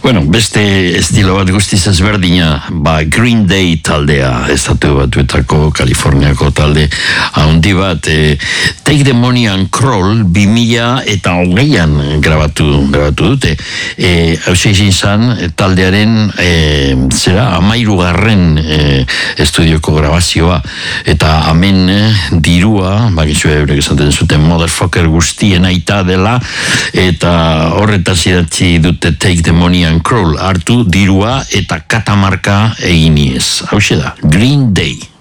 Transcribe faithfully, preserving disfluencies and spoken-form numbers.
Bueno, beste estilo bat guztiz ezberdina, ba Green Day taldea, estatu batuetako Kaliforniako talde handi bat, e, Take the Money and Crawl bi mila eta hogeian grabatu, grabatu dute. E, hausia izin zan, taldearen e, zera, amairugarren e, estudioko grabazioa, eta hemen e, dirua, bakizu eurek esaten zuten motherfucker guztien aita dela, eta horretaz idatzi dute Take the Money and Crawl, hartu dirua eta katamarka eginiez. Hauxe da, Green Day.